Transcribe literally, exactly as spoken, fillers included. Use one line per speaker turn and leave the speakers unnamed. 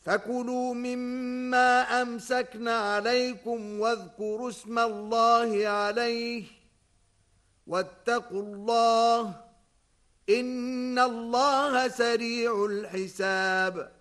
فكلوا مما أمسكنا عليكم واذكروا اسم الله عليه واتقوا الله إن الله سريع الحساب